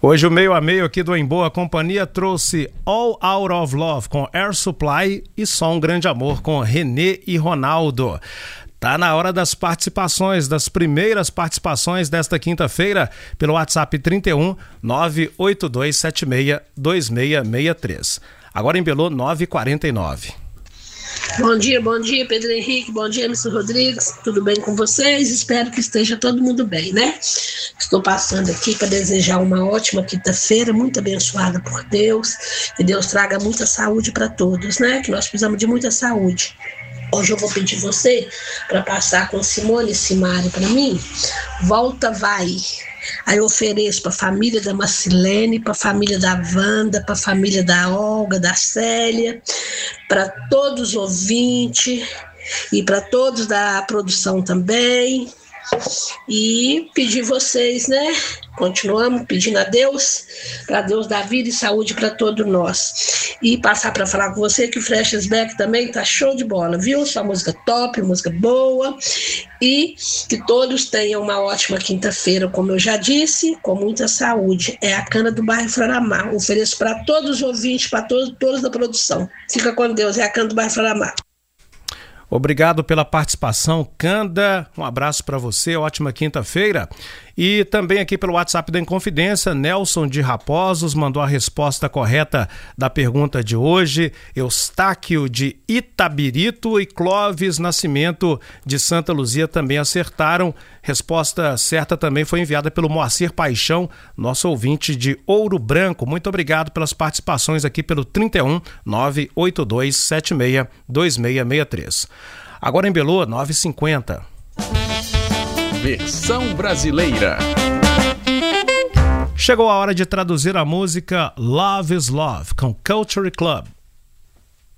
Hoje o meio a meio aqui do Em Boa Companhia trouxe All Out of Love com Air Supply e Só um Grande Amor com Renê e Ronaldo. Tá na hora das participações, das primeiras participações desta quinta-feira pelo WhatsApp 31 98276 2663. Agora em Belo 949. Bom dia, Pedro Henrique, bom dia, Mr. Rodrigues, tudo bem com vocês? Espero que esteja todo mundo bem, né? Estou passando aqui para desejar uma ótima quinta-feira, muito abençoada por Deus, que Deus traga muita saúde para todos, né? Que nós precisamos de muita saúde. Hoje eu vou pedir você para passar com Simone e Simário para mim, Volta Vai. Aí eu ofereço para a família da Marcilene, para a família da Wanda, para a família da Olga, da Célia, para todos os ouvintes e para todos da produção também. E pedir vocês, né? Continuamos pedindo a Deus, para Deus dar vida e saúde para todos nós. E passar para falar com você que o Flashback também tá show de bola, viu? Sua música top, música boa. E que todos tenham uma ótima quinta-feira, como eu já disse, com muita saúde. É a Cana do Bairro Floramar. Ofereço para todos os ouvintes, para todos da produção. Fica com Deus, é a Cana do Bairro Floramar. Obrigado pela participação, Canda. Um abraço para você, ótima quinta-feira. E também aqui pelo WhatsApp da Inconfidência, Nelson de Raposos mandou a resposta correta da pergunta de hoje. Eustáquio de Itabirito e Clóvis Nascimento de Santa Luzia também acertaram. Resposta certa também foi enviada pelo Moacir Paixão, nosso ouvinte de Ouro Branco. Muito obrigado pelas participações aqui pelo 31 982 76 2663. Agora em Belo, 9h50. Versão brasileira. Chegou a hora de traduzir a música Love is Love com Culture Club.